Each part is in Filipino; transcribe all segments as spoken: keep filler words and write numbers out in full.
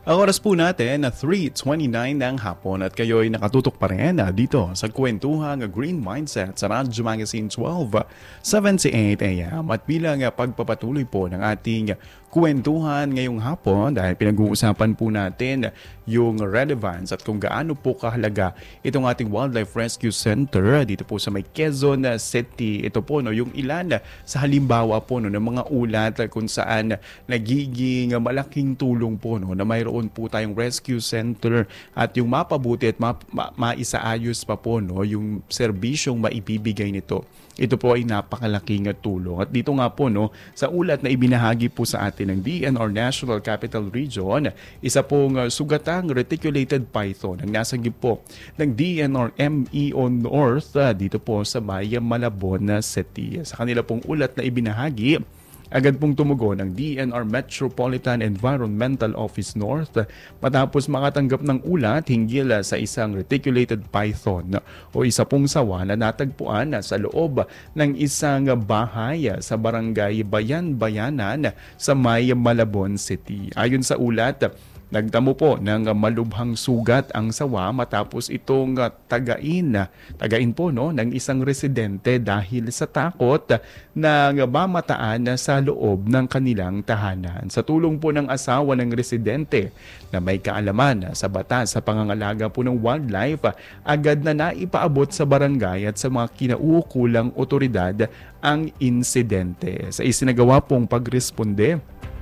Ang oras po natin na three twenty-nine ng hapon at kayo'y nakatutok pa rin na dito sa kwentuhang Green Mindset sa Radyo Magazine twelve seventy-eight A M at bilang pagpapatuloy po ng ating kwentuhan ngayong hapon dahil pinag-uusapan po natin yung relevance at kung gaano po kahalaga itong ating Wildlife Rescue Center dito po sa may Quezon City. Ito po no, yung ilan sa halimbawa po no, ng mga ulat kung saan nagiging malaking tulong po no, na mayroon po tayong rescue center at yung mapabuti at ma- ma- maisaayos pa po no, yung serbisyong maibibigay nito. Ito po ay napakalaking tulong. At dito nga po no, sa ulat na ibinahagi po sa atin ng D N R National Capital Region, isa pong uh, sugatang reticulated python ang nasagip po ng D N R M E O North uh, dito po sa Maya Malabon City. Sa kanila pong ulat na ibinahagi, agad pong tumugon ng D N R Metropolitan Environmental Office North matapos makatanggap ng ulat hinggil sa isang reticulated python o isa pong sawa na natagpuan sa loob ng isang bahay sa barangay Bayan-Bayanan sa May Malabon City. Ayon sa ulat, nagtamo po ng malubhang sugat ang sawa matapos itong tagain, tagain po no, ng isang residente dahil sa takot na mamataan sa loob ng kanilang tahanan. Sa tulong po ng asawa ng residente na may kaalaman sa batas sa pangangalaga po ng wildlife, agad na naipaabot sa barangay at sa mga kinauukulang otoridad ang insidente. Sa isinagawa pong pagresponde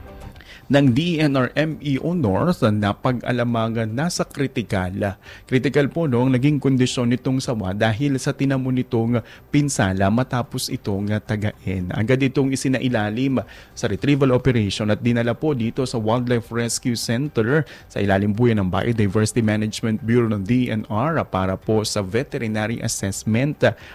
ng D N R M E O North na pag-alamangan nasa kritikal. Kritikal po no, naging kondisyon nitong sawa dahil sa tinamo nitong pinsala matapos itong tagain. Agad itong isinailalim sa retrieval operation at dinala po dito sa Wildlife Rescue Center sa ilalim po yan ng Biodiversity Management Bureau ng D N R para po sa veterinary assessment,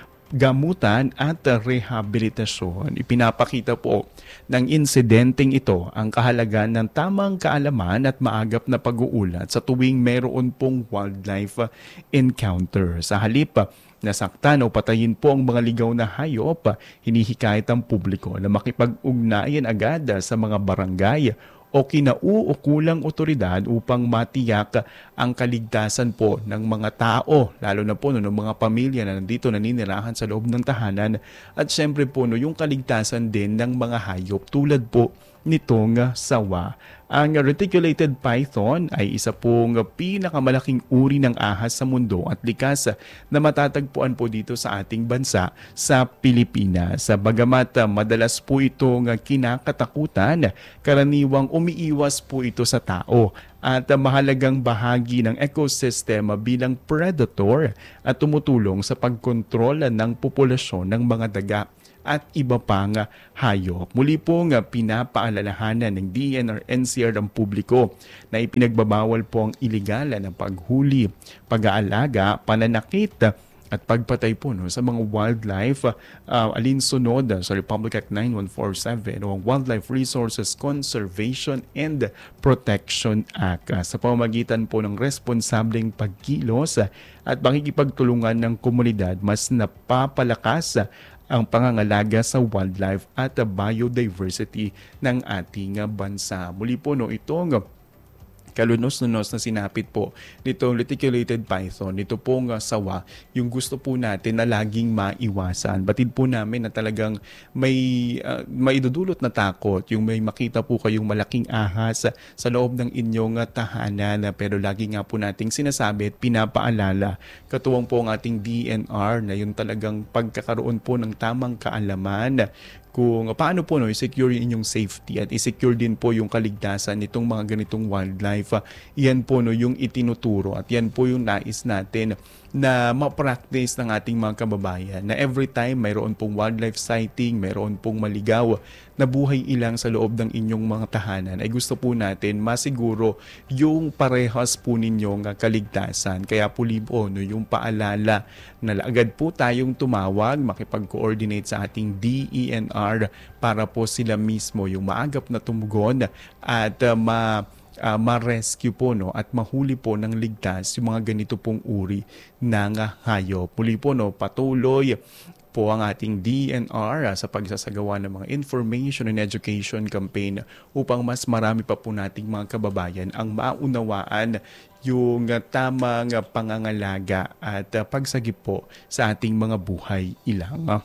gamutan at rehabilitasyon. Ipinapakita po ng insidenteng ito ang kahalagan ng tamang kaalaman at maagap na pag-uulat sa tuwing mayroon pong wildlife encounter. Sa halip nasaktan o patayin po ang mga ligaw na hayop, hinihikayat ang publiko na makipag-ugnayan agad sa mga barangay o kinauukulang otoridad upang matiyak ang kaligtasan po ng mga tao, lalo na po no, ng mga pamilya na nandito naninirahan sa loob ng tahanan at syempre po no, yung kaligtasan din ng mga hayop tulad po nitong sawa. Ang reticulated python ay isa pong pinakamalaking uri ng ahas sa mundo at likas na matatagpuan po dito sa ating bansa sa Pilipinas. Bagamat madalas po itong kinakatakutan, karaniwang umiiwas po ito sa tao at mahalagang bahagi ng ecosystem bilang predator at tumutulong sa pagkontrol ng populasyon ng mga daga at iba pang hayop. Muli pong pinapaalalahanan ng D N R N C R ang publiko na ipinagbabawal po ang iligal na paghuli, pag-aalaga, pananakit at pagpatay po no, sa mga wildlife uh, alinsunod sa Republic Act nine one four seven o ang Wildlife Resources Conservation and Protection Act uh, sa pamamagitan po ng responsableng pagkilos uh, at pakikipagtulungan ng komunidad, mas napapalakas uh, ang pangangalaga sa wildlife at biodiversity ng ating bansa. Muli po no, itong kalunos-lunos na sinapit po nitong reticulated python, nito pong uh, sawa, yung gusto po natin na laging maiwasan. Batid po namin na talagang may uh, maidudulot na takot, yung may makita po kayong malaking ahas sa, sa loob ng inyong uh, tahanan, pero lagi nga po nating sinasabi at pinapaalala, katuwang po ang ating D N R na yung talagang pagkakaroon po ng tamang kaalaman kung paano po no, i-secure yung inyong safety at i-secure din po yung kaligtasan nitong mga ganitong wildlife. Yan po no, yung itinuturo at yan po yung nais natin na ma-practice ng ating mga kababayan na every time mayroon pong wildlife sighting, mayroon pong maligaw na buhay ilang sa loob ng inyong mga tahanan, ay gusto po natin masiguro yung parehas po ninyong kaligtasan. Kaya po po no, yung paalala na agad po tayong tumawag, makipag-coordinate sa ating D E N R para po sila mismo yung maagap na tumugon at uh, ma uh, ma-rescue po no, at mahuli po ng ligtas yung mga ganito pong uri ng hayop. Muli po no, patuloy po ang ating D N R sa pagsasagawa ng mga information and education campaign upang mas marami pa po nating mga kababayan ang maunawaan yung tamang pangangalaga at pagsagip po sa ating mga buhay ilang.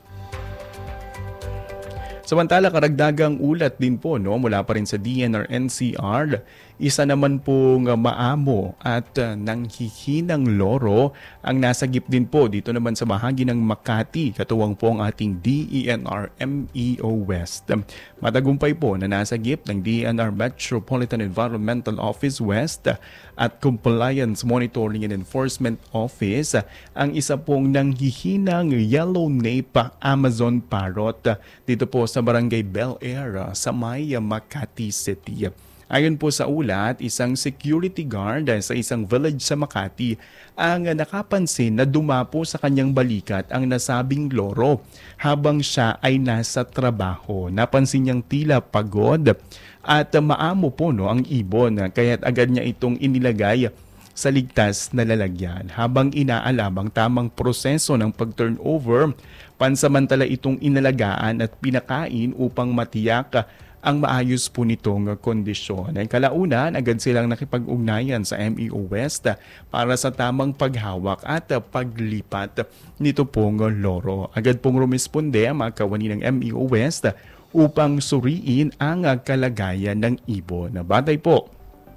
Samantala, karagdagang ulat din po no, mula pa rin sa D N R N C R, isa naman pong maamo at uh, nanghihinang loro ang nasagip din po dito naman sa bahagi ng Makati, katuwang po ang ating D E N R M E O West. Matagumpay po na nasagip ng D E N R Metropolitan Environmental Office West at Compliance Monitoring and Enforcement Office ang isa pong nanghihinang yellow nape Amazon parrot dito po sa Barangay Bel Air sa may Makati City. Ayon po sa ulat, isang security guard sa isang village sa Makati ang nakapansin na dumapo sa kanyang balikat ang nasabing loro habang siya ay nasa trabaho. Napansin niyang tila pagod at maamo po no, ang ibon, kaya't agad niya itong inilagay sa ligtas na lalagyan. Habang inaalam ang tamang proseso ng pag-turnover, pansamantala itong inalagaan at pinakain upang matiyak ang maayos po nitong kondisyon. Ang kalaunan, agad silang nakipag-ugnayan sa M E O West para sa tamang paghawak at paglipat nito pong loro. Agad pong rumisponde ang mga kawani ng M E O West upang suriin ang kalagayan ng ibon. Batay po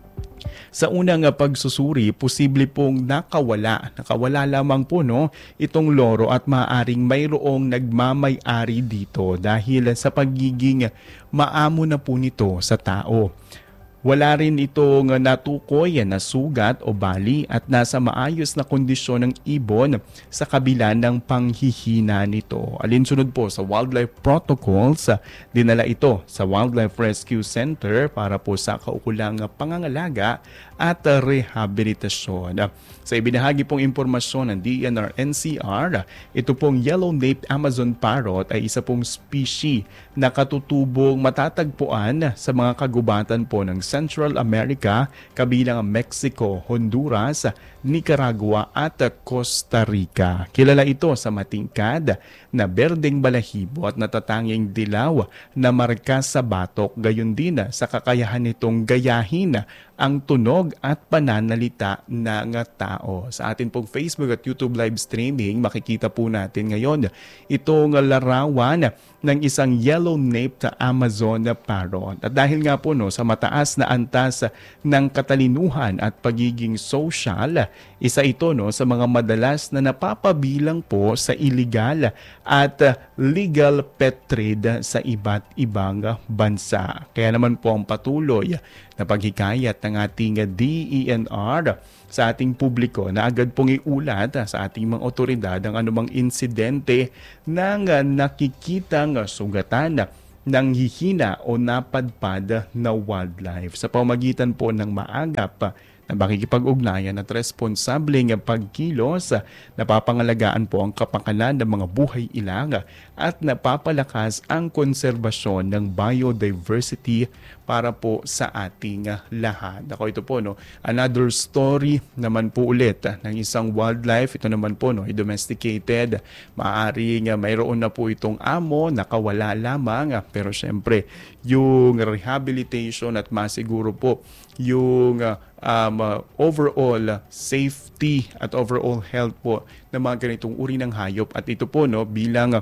sa unang pagsusuri, posible pong nakawala. Nakawala lamang po no, itong loro at maaaring mayroong nagmamay-ari dito dahil sa pagiging maamo na po nito sa tao. Wala rin itong natukoy na sugat o bali at nasa maayos na kondisyon ng ibon sa kabila ng panghihina nito. Alinsunod po sa wildlife protocols, dinala ito sa Wildlife Rescue Center para po sa kaukulang pangangalaga at rehabilitasyon. Sa ibinahagi pong impormasyon ng D N R N C R, ito pong yellow-naped Amazon parrot ay isa pong species na katutubong matatagpuan sa mga kagubatan po ng Central America, kabilang ang Mexico, Honduras, Nicaragua at Costa Rica. Kilala ito sa matingkad na berdeng balahibo at natatanging dilaw na marka sa batok, gayon din sa kakayahan nitong gayahin ang tunog at pananalita ng tao. Sa atin pong Facebook at YouTube live streaming, makikita po natin ngayon itong larawan ng isang yellow-naped Amazon parrot. At dahil nga po no, sa mataas na antas ng katalinuhan at pagiging social, isa ito no, sa mga madalas na napapabilang po sa illegal at legal pet trade sa iba't ibang bansa. Kaya naman po ang patuloy na paghikayat ng ating D E N R sa ating publiko na agad pong iulat sa ating mga otoridad ang anumang insidente ng nakikitang sugatan ng hihina o napadpad na wildlife sa pamamagitan po ng maagap na makikipag-ugnayan at responsableng pagkilos, napapangalagaan po ang kapakanan ng mga buhay ilang at napapalakas ang konserbasyon ng biodiversity para po sa ating lahat. Ako ito po no, another story naman po ulit ng isang wildlife. Ito naman po no, domesticated. Maaring mayroon na po itong amo, nakawala lamang, pero syempre yung rehabilitation at masiguro po yung uh, um, uh, overall safety at overall health po ng mga ganitong uri ng hayop. At ito po no, bilang uh,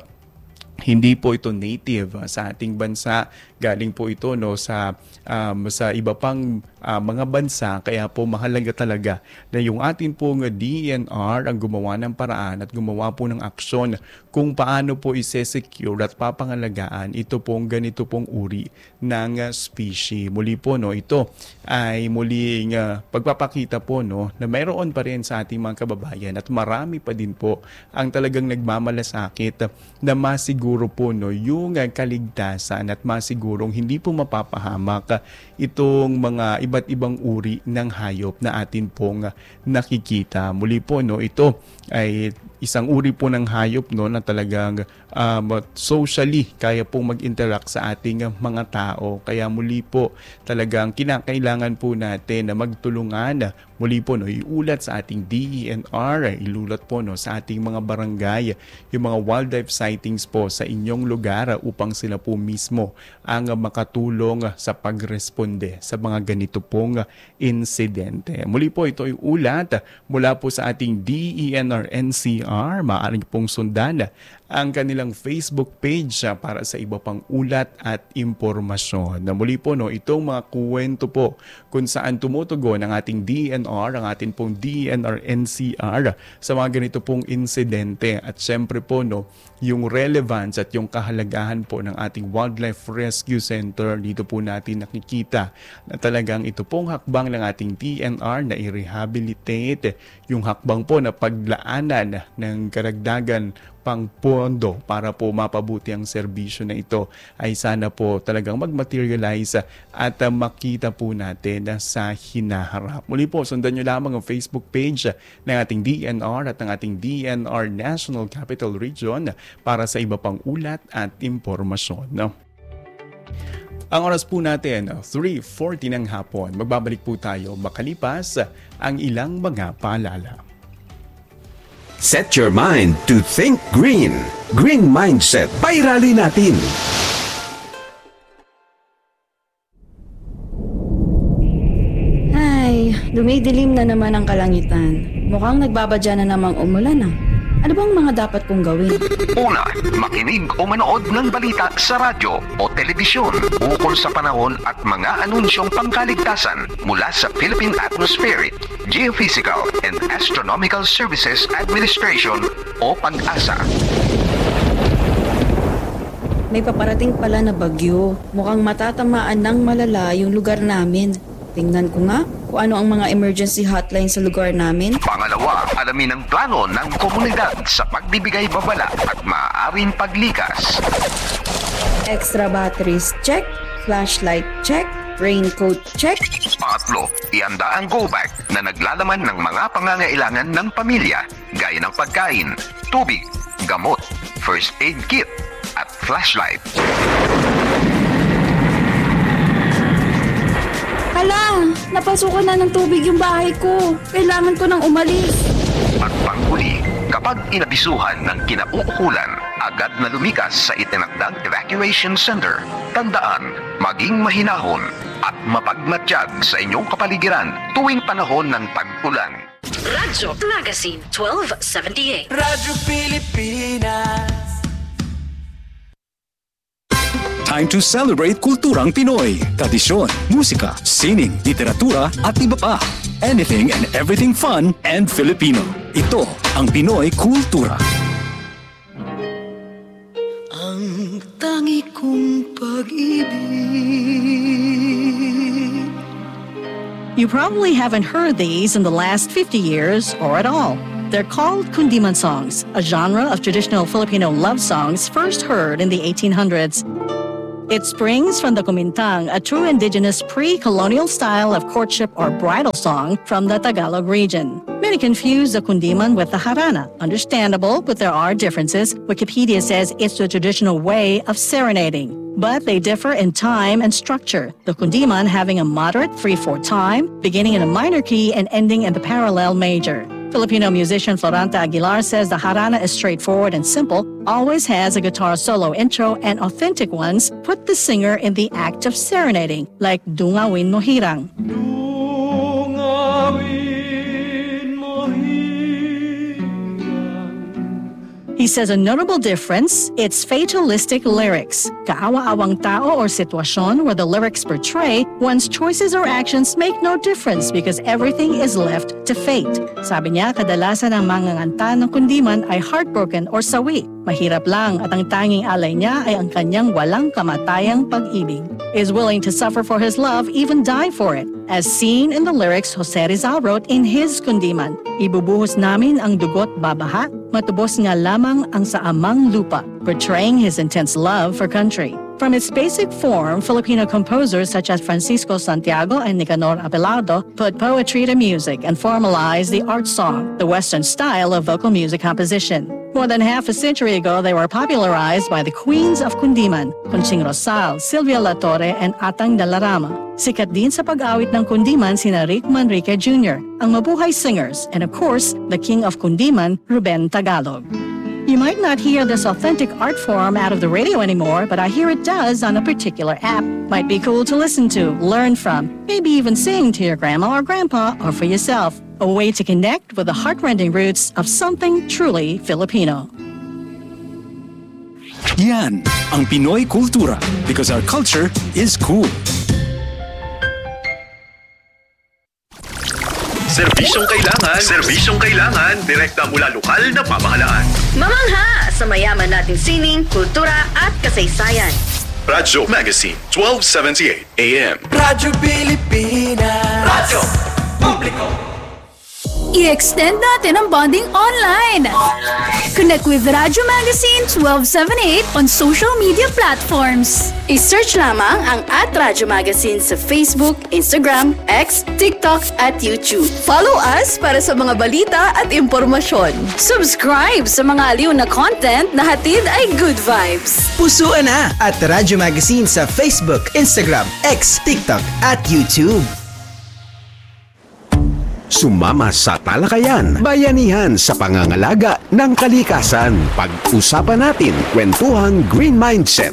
hindi po ito native uh, sa ating bansa, galing po ito no sa um, sa iba pang uh, mga bansa, kaya po mahalaga talaga na yung atin pong D N R ang gumawa ng paraan at gumawa po ng aksyon kung paano po i-secure at papangalagaan ito pong ganito pong uri ng uh, species. Muli po no, ito ay muling uh, pagpapakita po no na mayroon pa rin sa ating mga kababayan at marami pa din po ang talagang nagmamalasakit na masiguro masiguro po no, yung uh, kaligtasan at masigurong hindi po mapapahamak uh, itong mga iba't ibang uri ng hayop na atin pong uh, nakikita. Muli po no, ito ay isang uri po ng hayop no na talagang um, socially kaya pong mag-interact sa ating uh, mga tao. Kaya muli po talagang kinakailangan po natin na magtulungan. Muli po no, iulat sa ating D E N R, ilulat po no sa ating mga barangay yung mga wildlife sightings po sa inyong lugar upang sila po mismo ang makatulong sa pagresponde sa mga ganito pong insidente. Muli po ito ay ulat mula po sa ating D E N R N C R. Maaari pong sundan ang kanilang Facebook page para sa iba pang ulat at impormasyon. Na muli po no, itong mga kuwento po kung saan tumutugon ang ating D E N R, ang ating pong D E N R N C R sa mga ganito pong insidente. At syempre po no, yung relevance at yung kahalagahan po ng ating Wildlife Rescue Center, dito po natin nakikita na talagang ito pong hakbang ng ating D E N R na i-rehabilitate, yung hakbang po na paglaanan ng karagdagan pang pondo para po mapabuti ang serbisyo na ito ay sana po talagang mag-materialize at uh, makita po natin uh, sa hinaharap. Muli po, sundan nyo lamang ang Facebook page ng ating D E N R at ng ating D E N R National Capital Region para sa iba pang ulat at impormasyon. No? Ang oras po natin, three forty ng hapon. Magbabalik po tayo makalipas ang ilang mga paalala. Set your mind to think green. Green Mindset. Pairali natin. Ay, dumidilim na naman ang kalangitan. Mukhang nagbabadya na namang umulan ah. Ano bang mga dapat kong gawin? Una, makinig o manood ng balita sa radyo o telebisyon ukol sa panahon at mga anunsyong pangkaligtasan mula sa Philippine Atmospheric, Geophysical and Astronomical Services Administration o PAG-ASA. May paparating pala na bagyo. Mukhang matatamaan ng malala yung lugar namin. Tingnan ko nga kung ano ang mga emergency hotline sa lugar namin. Pangalawa, alamin ang plano ng komunidad sa pagbibigay babala at maaaring paglikas. Extra batteries check, flashlight check, raincoat check. Pangatlo, ihanda ang go bag na naglalaman ng mga pangangailangan ng pamilya gaya ng pagkain, tubig, gamot, first aid kit at flashlight. Hala, napasukan na ng tubig yung bahay ko. Kailangan ko nang umalis. At panghuli, kapag inabisuhan ng kinauukulan, agad na lumikas sa itinakdang evacuation center. Tandaan, maging mahinahon at mapagmatsyag sa inyong kapaligiran tuwing panahon ng tag-ulan. Radyo Magazine twelve seventy-eight. Radyo Pilipinas. Time to celebrate kulturang Pinoy. Tradisyon, musika, sining, literatura at iba pa. Anything and everything fun and Filipino. Ito ang Pinoy Kultura. Ang tangi kong pag-ibig. You probably haven't heard these in the last fifty years or at all. They're called kundiman songs, a genre of traditional Filipino love songs first heard in the eighteen hundreds. It springs from the kumintang, a true indigenous pre-colonial style of courtship or bridal song from the Tagalog region. Many confuse the kundiman with the harana. Understandable, but there are differences. Wikipedia says it's the traditional way of serenading. But they differ in time and structure, the kundiman having a moderate three four time, beginning in a minor key and ending in the parallel major. Filipino musician Floranta Aguilar says the harana is straightforward and simple, always has a guitar solo intro, and authentic ones put the singer in the act of serenading, like Dungawin Mo Hirang. He says a notable difference, it's fatalistic lyrics. Kaawa-awang tao or sitwasyon where the lyrics portray one's choices or actions make no difference because everything is left to fate. Sabi niya, kadalasan ang mga nganta ng kundiman ay heartbroken or sawi. Mahirap lang at ang tanging alay niya ay ang kanyang walang kamatayang pag-ibig. Is willing to suffer for his love, even die for it. As seen in the lyrics Jose Rizal wrote in his Kundiman, ibubuhos namin ang dugo't babaha, matubos nga lamang ang sa amang lupa, portraying his intense love for country. From its basic form, Filipino composers such as Francisco Santiago and Nicanor Abelardo put poetry to music and formalized the art song, the Western style of vocal music composition. More than half a century ago, they were popularized by the queens of Kundiman, Conching Rosal, Silvia La Torre, and Atang Dalarama. Sikat din sa pag-awit ng Kundiman sina Rick Manrique Junior, ang mabuhay singers, and of course, the king of Kundiman, Ruben Tagalog. You might not hear this authentic art form out of the radio anymore, but I hear it does on a particular app. Might be cool to listen to, learn from, maybe even sing to your grandma or grandpa or for yourself. A way to connect with the heartrending roots of something truly Filipino. Yan ang Pinoy Kultura, because our culture is cool. Serbisyong kailangan, serbisyong kailangan, direkta mula lokal na pamahalaan. Mamangha sa mayaman nating sining, kultura at kasaysayan. Radyo Magazine, twelve seventy-eight A M. Radyo Pilipinas. Radyo Publiko. I-extend natin ang bonding online. Connect with Radyo Magazine twelve seventy-eight on social media platforms. I-search lamang ang at Radyo Magazine sa Facebook, Instagram, X, TikTok at YouTube. Follow us para sa mga balita at impormasyon. Subscribe sa mga aliw na content na hatid ay good vibes. Pusuan na at Radyo Magazine sa Facebook, Instagram, X, TikTok at YouTube. Sumama sa talakayan, bayanihan sa pangangalaga ng kalikasan. Pag-usapan natin, kwentuhang Green Mindset.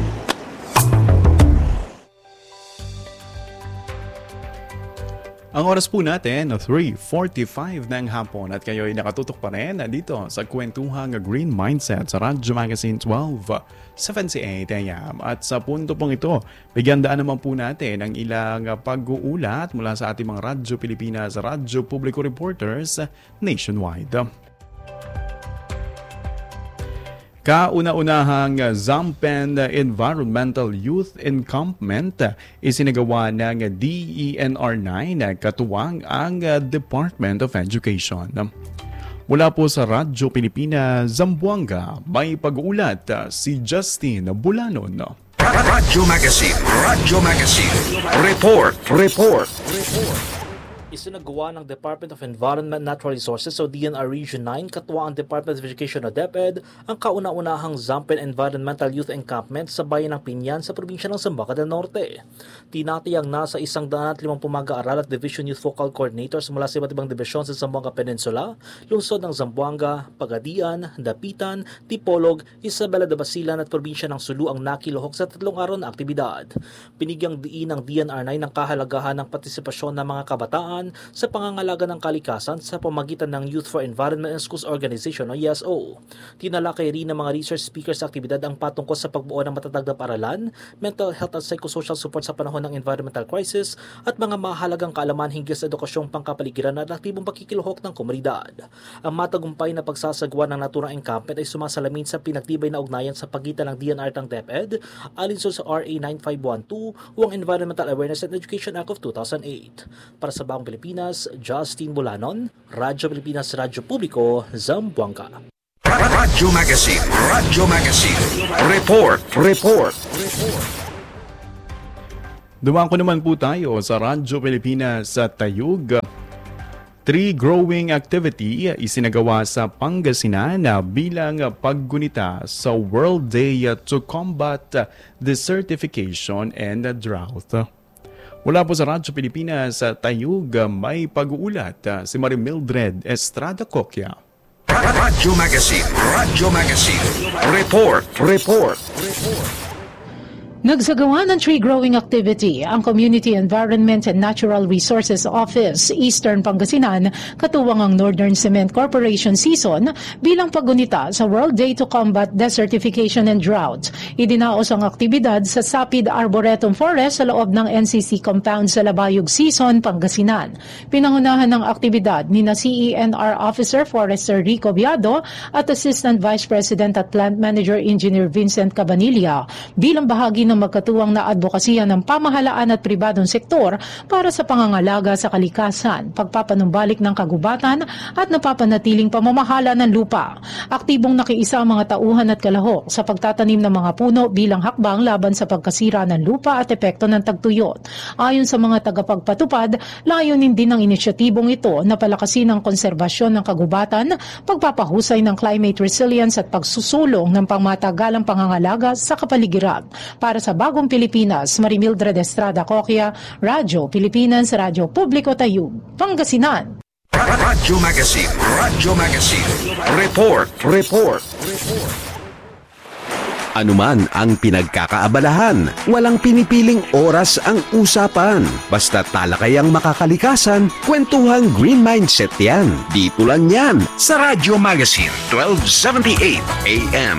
Ang oras po natin, three forty-five ng hapon at kayo'y nakatutok pa rin dito sa kwentuhang Green Mindset sa Radyo Magazine twelve seventy-eight A M. At sa punto pong ito, bigyan daan naman po natin ang ilang pag-uulat mula sa ating mga Radyo Pilipinas, Radyo Publiko Reporters nationwide. Kauna-unahang Zampen Environmental Youth Encampment isinagawa ng D E N R nine katuwang ang Department of Education. Mula po sa Radyo Pilipinas, Zamboanga, may pag-uulat si Justin Bulanon. Radyo Magazine, Radyo Magazine. Report, report, report. Isinagawa ng Department of Environment and Natural Resources o D N R Region nine katuwang ang Department of Education o DepEd ang kauna-unahang Zampen Environmental Youth Encampment sa bayan ng Pinyan sa probinsya ng Zamboanga del Norte. Tinatayang nasa isang daan at limang mag-aaral at Division Youth Focal Coordinators mula sa iba't ibang dibisyon sa Zamboanga Peninsula, lungsod ng Zamboanga, Pagadian, Dapitan, Tipolog, Isabela de Basilan at probinsya ng Sulu ang nakiluhok sa tatlong araw na aktibidad. Binigyang diin ng D N R nine ang kahalagahan ng partisipasyon ng mga kabataan sa pangangalaga ng kalikasan sa pamagitan ng Youth for Environment and Schools Organization o Y S O. Tinalakay rin ng mga research speakers sa aktibidad ang patungkol sa pagbuo ng matatag na paaralan, mental health at psychosocial support sa panahon ng environmental crisis at mga mahalagang kaalaman hinggil sa edukasyong pangkapaligiran at aktibong pakikiluhok ng komunidad. Ang matagumpay na pagsasagwa ng naturang encampment ay sumasalamin sa pinagtibay na ugnayan sa pagitan ng D N R at ng DepEd alinsun sa R A nine five one two o ang Environmental Awareness and Education Act of two thousand eight. Para sa Bagong Pilipinas, Justin Bulanon, Radyo Pilipinas, Radyo Publiko, Zamboanga. Radyo Magazine, Radyo Magazine. Report, report, report. Dumaan ko naman po tayo sa Radyo Pilipinas sa Tayug. Tree growing activity isinagawa sa Pangasinan bilang paggunita sa World Day to Combat Desertification and Drought. Mula po sa Radyo Pilipinas sa Tayug, may pag-uulat si Marie Mildred Estrada Coquia. Radyo Magazine, Radyo Magazine. Report, report, report. Nagsagawa ng tree growing activity ang Community Environment and Natural Resources Office, Eastern Pangasinan, katuwang ang Northern Cement Corporation season bilang paggunita sa World Day to Combat Desertification and Drought. Idinaos ang aktibidad sa Sapid Arboretum Forest sa loob ng N C C compound sa Labayog Season, Pangasinan. Pinangunahan ng aktibidad ni na C E N R Officer Forester Rico Biado at Assistant Vice President at Plant Manager Engineer Vincent Cabanilla bilang bahagi ng magkatuwang na advokasya ng pamahalaan at pribadong sektor para sa pangangalaga sa kalikasan, pagpapanumbalik ng kagubatan at napapanatiling pamamahala ng lupa. Aktibong nakiisa ang mga tauhan at kalahok sa pagtatanim ng mga puno bilang hakbang laban sa pagkasira ng lupa at epekto ng tagtuyot. Ayon sa mga tagapagpatupad, layunin din ng inisyatibong ito na palakasin ang konserbasyon ng kagubatan, pagpapahusay ng climate resilience at pagsusulong ng pangmatagalang pangangalaga sa kapaligiran. Para sa Bagong Pilipinas, Marimildred Estrada Coquia, Radyo Pilipinas, Radyo Publiko Tayug, Pangasinan. Radyo Magazine, Radyo Magazine. Report, report. Anuman ang pinagkakaabalahan, walang pinipiling oras ang usapan. Basta talakayang makakalikasan, kwentuhang Green Mindset yan. Dito lang yan Sa Radyo Magazine, twelve seventy-eight A M.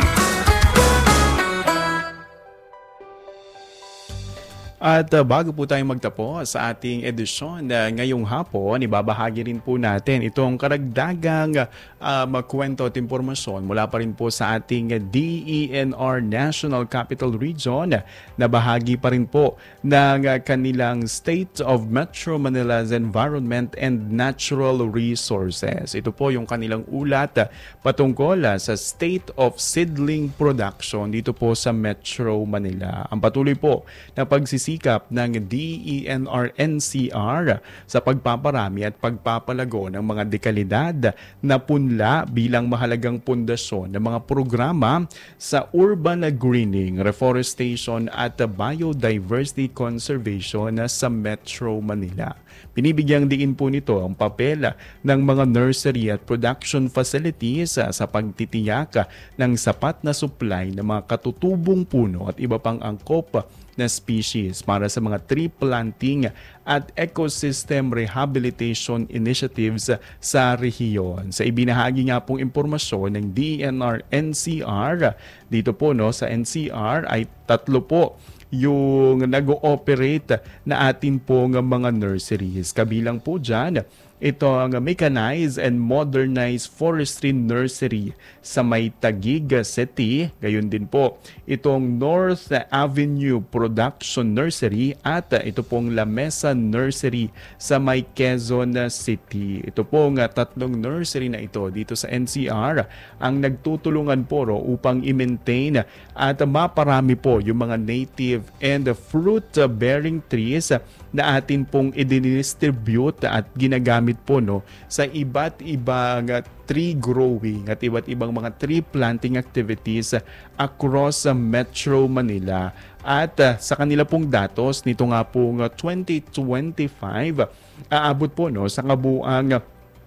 At uh, bago po tayo magtapos sa ating edisyon uh, ngayong hapon, ibabahagi rin po natin itong karagdagang uh, kwento at impormasyon mula pa rin po sa ating D E N R National Capital Region na bahagi pa rin po ng uh, kanilang State of Metro Manila's Environment and Natural Resources. Ito po yung kanilang ulat uh, patungkol uh, sa State of Seedling Production dito po sa Metro Manila. Ang patuloy po na pagsisipin sikap ng D E N R N C R sa pagpaparami at pagpapalago ng mga dekalidad na punla bilang mahalagang pundasyon ng mga programa sa urban greening, reforestation at biodiversity conservation sa Metro Manila. Binibigyang diin po nito ang papel ng mga nursery at production facilities sa pagtitiyak ng sapat na supply ng mga katutubong puno at iba pang angkop na species para sa mga tree planting at ecosystem rehabilitation initiatives sa rehiyon. Sa ibinahagi nga pong impormasyon ng D E N R N C R, dito po no sa N C R ay tatlo po yung nag-ooperate na atin pong mga nurseries. Kabilang po dyan, ito ang Mechanized and Modernized Forestry Nursery sa May Taguig City. Gayon din po itong North Avenue Production Nursery at ito pong La Mesa Nursery sa May Quezon City. Ito pong tatlong nursery na ito dito sa N C R ang nagtutulungan po ro upang i-maintain at maparami po yung mga native and fruit-bearing trees na atin pong i-distribute at ginagamit po no sa iba't ibang tree growing at iba't ibang mga tree planting activities across sa Metro Manila. At uh, sa kanila pong datos nito nga pong twenty twenty-five, aabot po no sa kabuang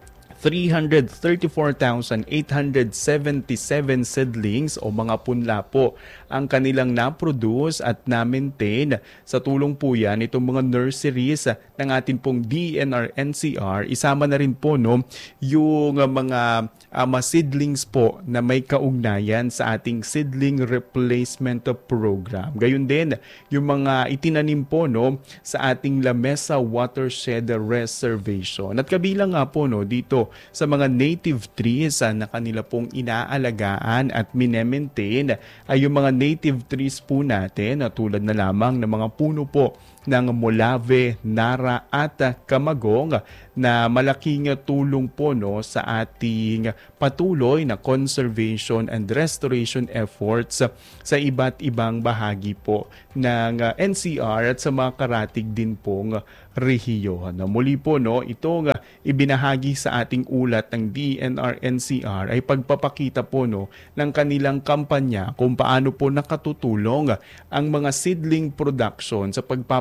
three hundred thirty-four thousand eight hundred seventy-seven seedlings o mga punla po ang kanilang na-produce at na-maintain. Sa tulong po yan, itong mga nurseries ng ating pong D E N R N C R, isama na rin po no, yung mga um, seedlings po na may kaugnayan sa ating seedling replacement program. Gayun din, yung mga itinanim po no, sa ating La Mesa Watershed Reservation. At kabilang nga po no, dito sa mga native trees uh, na kanila pong inaalagaan at minemaintain ay yung mga native trees po natin na uh, tulad na lamang ng mga puno po ng Molave, Nara at uh, Camagong na malaking tulong po no, sa ating patuloy na conservation and restoration efforts sa iba't ibang bahagi po ng uh, N C R at sa mga karatig din pong rehiyon. Muli po no, itong uh, ibinahagi sa ating ulat ng D E N R N C R ay pagpapakita po no, ng kanilang kampanya kung paano po nakatutulong ang mga seedling production sa pagpapakita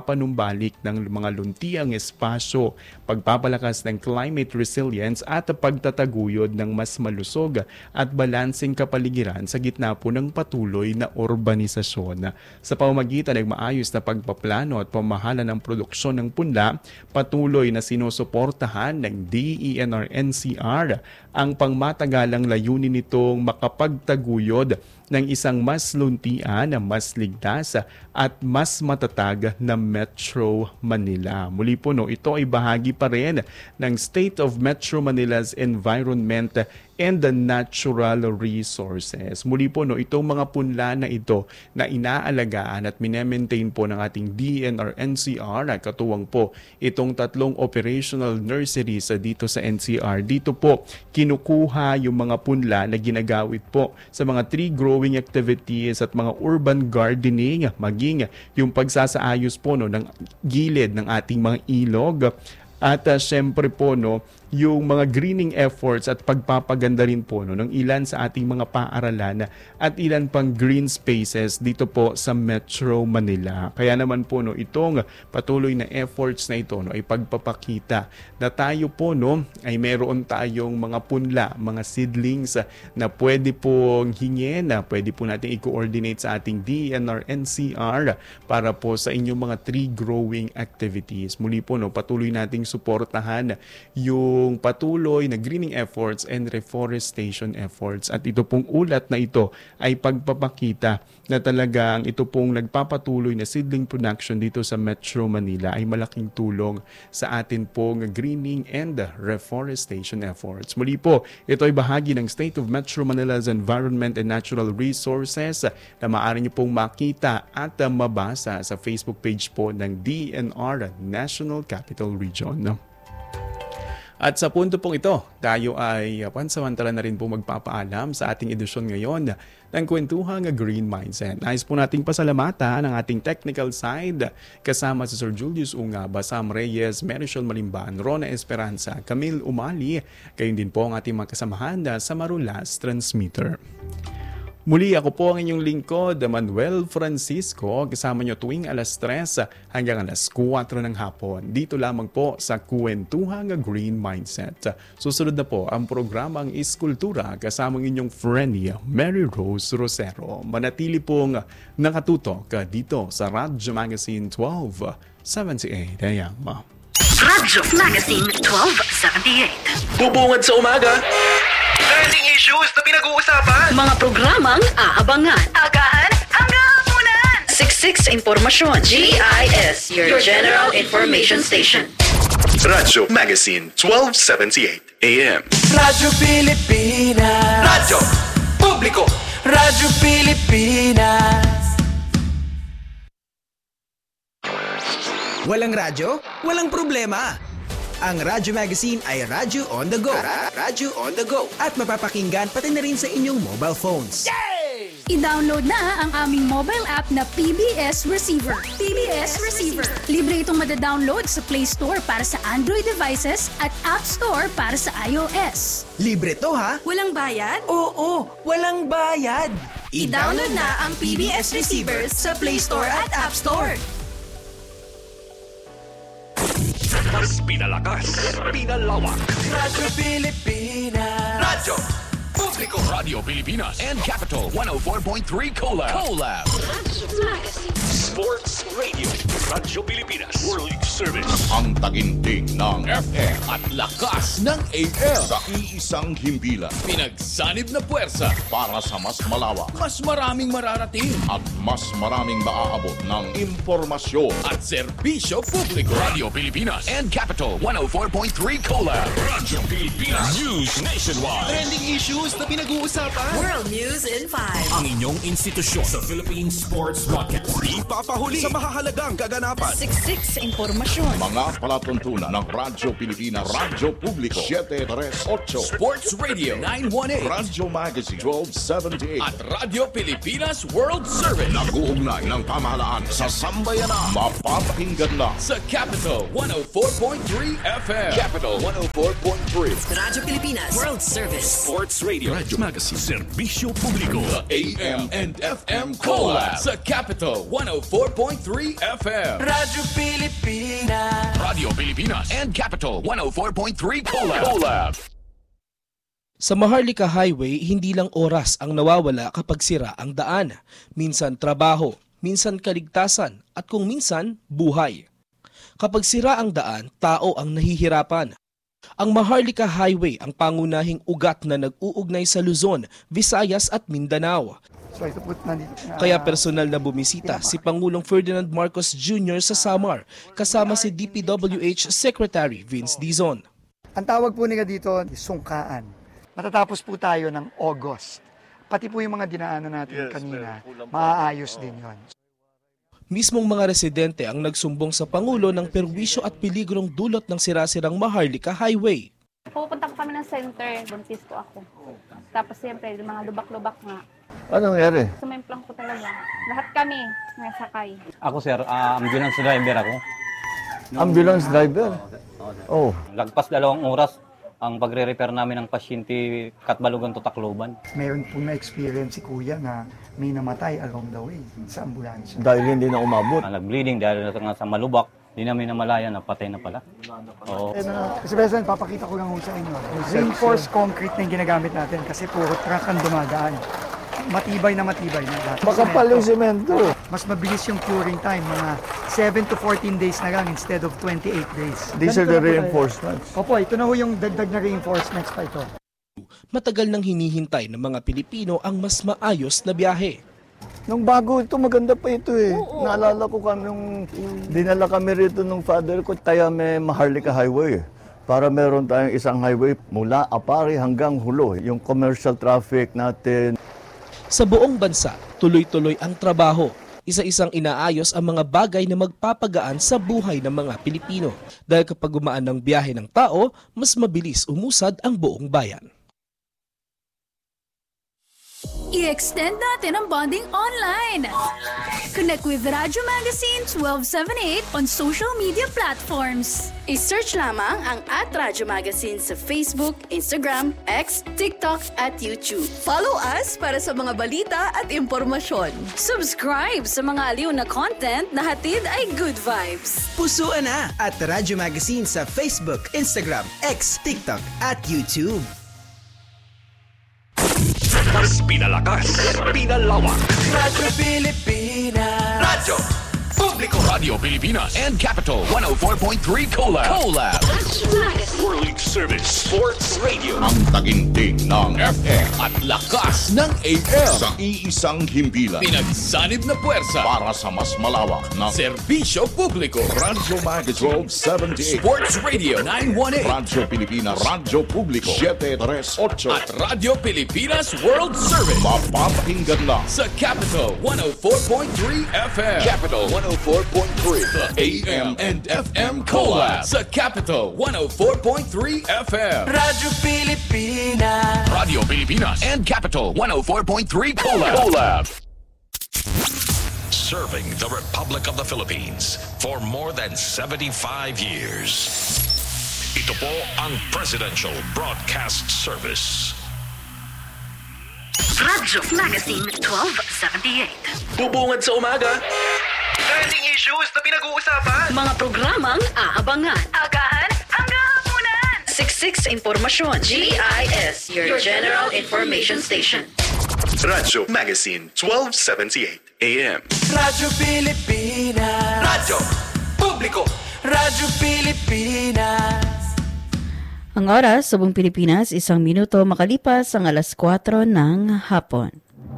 pagpapanumbalik ng mga luntiang espasyo, pagpapalakas ng climate resilience at pagtataguyod ng mas malusog at balanseng kapaligiran sa gitna po ng patuloy na urbanisasyon. Sa pamamagitan ng maayos na pagpaplano at pamahala ng produksyon ng punla, patuloy na sinusuportahan ng D E N R N C R ang pangmatagalang layunin nitong makapagtaguyod ng isang mas luntian, mas ligtas at mas matatag na Metro Manila. Muli po, no, ito ay bahagi pa rin ng State of Metro Manila's Environment and the Natural Resources. Muli po, no, itong mga punla na ito na inaalagaan at minemaintain po ng ating D E N R N C R, katuwang po itong tatlong operational nurseries dito sa N C R. Dito po kinukuha yung mga punla na ginagawit po sa mga tree growing activities at mga urban gardening, maging yung pagsasaayos po, no, ng gilid ng ating mga ilog. At uh, syempre po, no, yung mga greening efforts at pagpapaganda rin po, no, ng ilan sa ating mga paaralan at ilan pang green spaces dito po sa Metro Manila. Kaya naman po, no, itong patuloy na efforts na ito, no, ay pagpapakita na tayo po, no, ay meron tayong mga punla, mga seedlings na pwede pong hingin, na pwede po natin i-coordinate sa ating D E N R N C R para po sa inyong mga tree growing activities. Muli po, no, patuloy nating suportahan yung yung patuloy na greening efforts and reforestation efforts. At ito pong ulat na ito ay pagpapakita na talagang ito pong nagpapatuloy na seedling production dito sa Metro Manila ay malaking tulong sa atin pong greening and reforestation efforts. Muli po, ito ay bahagi ng State of Metro Manila's Environment and Natural Resources na maaari niyo pong makita at mabasa sa Facebook page po ng D E N R National Capital Region. At sa punto pong ito, tayo ay pansamantala na rin po magpapaalam sa ating edisyon ngayon ng Kwentuhang Green Mindset. Nais po nating pasalamatan ang ating technical side kasama si Sir Julius Ungaba, Sam Reyes, Marisol Malimban, Rona Esperanza, Camille Umali, gayon din po ang ating mga kasamahan sa Marulas Transmitter. Muli ako po ang inyong lingkod, Manuel Francisco, kasama nyo tuwing alas tres hanggang alas kwatro ng hapon. Dito lamang po sa Kwentuhang Green Mindset. Susunod na po ang programang Iskultura kasama ng inyong friend Mary Rose Rosero. Manatili pong nakatutok dito sa Radyo Magazine twelve seventy-eight A M. Radyo Magazine twelve seventy-eight. Bubungad sa umaga. Trending issues na pinag-uusapan. Mga programang aabangan. Agahan hanggang hapunan. Siksik sa impormasyon. G I S, your, your General Information Station. Radyo Magazine twelve seventy-eight A M. Radyo Pilipinas. Radyo Publiko. Radyo Pilipinas. Walang radyo? Walang problema. Ang Radyo Magazine ay Radyo on the go. Radyo on the go. At mapapakinggan pati na rin sa inyong mobile phones. Yay! I-download na ang aming mobile app na P B S Receiver. P B S Receiver. Libre itong madadownload sa Play Store para sa Android devices at App Store para sa iOS. Libre to, ha? Walang bayad? Oo, walang bayad. I-download na ang P B S Receiver sa Play Store at App Store. Mas pinalakas, pinalawak. Radyo Pilipinas. Radyo Publiko. Radio Pilipinas and Capital one oh four point three Collab. Collab. Sports Radio. Radyo Pilipinas. World Service. Ang taginting ng F M at lakas ng A M sa iisang himpilan. Pinagsanib na puwersa para sa mas malawak, mas maraming mararating at mas maraming maaabot ng impormasyon at serbisyo publiko. Radio Pilipinas and Capital one oh four point three Collab. Radyo Pilipinas. News nationwide. Trending issues na pinag-uusapan. World News in five. Ang inyong institusyon sa Philippine Sports Broadcast. Di papahuli sa mahahalagang kaganapan. Siksik sa impormasyon. Mga palatuntunan ng Radyo Pilipinas, Radyo Publiko seven three eight. Sports Radio nine one eight. Radyo Magazine twelve seventy-eight. At Radyo Pilipinas World Service. Nag-uugnay ng pamahalaan sa sambayanan. Mapapakinggan na sa Capital one oh four point three F M. Capital one oh four point three. Radyo Pilipinas World Service. Sports Radio Radyo Magazine. Serbisyo Publiko. The A M and F M Collab sa Capital one oh four point three F M. Radyo Pilipinas. Radio Pilipinas and Capital one oh four point three Collab. Collab. Sa Maharlika Highway, hindi lang oras ang nawawala kapag sira ang daan. Minsan trabaho, minsan kaligtasan, at kung minsan, buhay. Kapag sira ang daan, tao ang nahihirapan. Ang Maharlika Highway ang pangunahing ugat na nag-uugnay sa Luzon, Visayas at Mindanao. So, ito po, nandito, uh, Kaya personal na bumisita si Pangulong Ferdinand Marcos Junior sa Samar, kasama si D P W H Secretary Vince Dizon. Ang tawag po nila dito, sungkaan. Matatapos po tayo ng August. Pati po yung mga dinaanan natin yes, kanina, maaayos din yon. Mismong mga residente ang nagsumbong sa Pangulo ng perwisyo at peligrong dulot ng sira-sirang Maharlika Highway. Pupunta po kami ng center, buntis po ako. Tapos siyempre, mga lubak-lubak nga. Anong nangyari? Sumemplang po talaga. Lahat kami nasakay. Ako sir, uh, ambulance driver ako. Ambulance driver? Oh. Lagpas dalawang oras ang pagre-repair namin ng pasyente Katbalogan to Tacloban. Meron po na-experience si Kuya na may namatay along the way sa ambulansya. Dahil hindi na umabot. Uh, Nag-bleeding dahil na sa malubak, hindi namin namalaya na patay na pala. Oo. Eh, na, kasi President, papakita ko lang sa inyo. Reinforced concrete na yung ginagamit natin kasi puro truck ang dumadaan. Matibay na matibay na lahat. Makapal yung semento. Mas mabilis yung curing time, mga seven to fourteen days na lang instead of twenty-eight days. These are the reinforcements. Opo, ito na ho yung dagdag na reinforcements pa ito. Matagal nang hinihintay ng mga Pilipino ang mas maayos na biyahe. Nung bago ito, maganda pa ito eh. Oo, naalala ko kami nung dinala kami rito ng father ko, kaya may Maharlika Highway. Para meron tayong isang highway mula Apari hanggang Hulo, yung commercial traffic natin. Sa buong bansa, tuloy-tuloy ang trabaho. Isa-isang inaayos ang mga bagay na magpapagaan sa buhay ng mga Pilipino. Dahil kapag gumaan ng biyahe ng tao, mas mabilis umusad ang buong bayan. I-extend natin ang bonding online. Connect with Radyo Magazine twelve seventy-eight on social media platforms. I-search lamang ang at Radyo Magazine sa Facebook, Instagram, X, TikTok at YouTube. Follow us para sa mga balita at impormasyon. Subscribe sa mga aliw na content na hatid ay good vibes. Pusuan na at Radyo Magazine sa Facebook, Instagram, X, TikTok at YouTube. Mas pinalakas, pinalawak. Radyo Pilipinas. Radyo Publiko. Radio Pilipinas and Capital one oh four point three Collab. Collab. World Service Sports Radio. Ang taginting ng F M at lakas ng A M. Sa iisang himpilan. Pinagsanib na puwersa para sa mas malawak na serbisyo publiko. Radyo Magazine twelve seventy-eight. Sports Radio nine eighteen. Radyo Pilipinas. Radyo Publiko seven thirty-eight. At Radio Pilipinas World Service. Mapapakinggan lang sa Capital one oh four point three F M. Capital one oh four point three. The A M and F M Collab sa Capital one oh four point three F M. Radyo Pilipinas. Radio Pilipinas and Capital one oh four point three Collab. Collab. Serving the Republic of the Philippines for more than seventy-five years. Ito po ang Presidential Broadcast Service. Radyo Magazine twelve seventy-eight. Bubungad sa umaga. Trending issues na pinag-uusapan. Mga programang aabangan. Agahan hanggang hapunan. Siksik sa impormasyon. G I S, your general information station. Radyo Magazine twelve seventy-eight A M. Radyo Pilipinas. Radyo Publiko. Radyo Pilipinas. Ang oras sa buong Pilipinas, isang minuto makalipas ang alas kwatro ng hapon.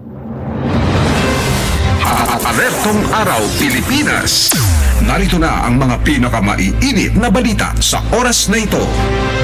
Alertong Araw Pilipinas. Narito na ang mga pinakamaiinit na balita sa oras na ito.